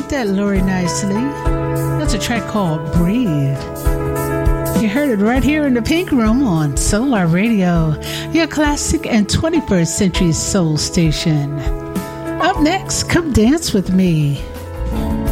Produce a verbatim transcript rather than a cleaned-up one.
like that, Lori Nicely. That's a track called Breathe. You heard it right here in the Pink Room on Solar Radio, your classic and twenty-first century soul station. Up next, come dance with me.